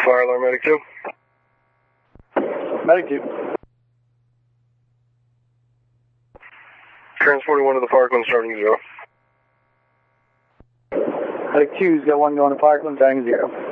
Fire alarm, Medic 2. Medic 2. Transporting 1 to the Parkland, starting 0. Medic 2's got 1 going to Parkland, starting 0.